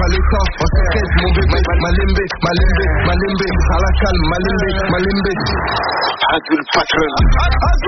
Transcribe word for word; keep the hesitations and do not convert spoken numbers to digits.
l'état, on s'inquiète mon bébé. Malimbe, malimbe, malimbe, à la calme, malimbe, malimbe. Adul Patron.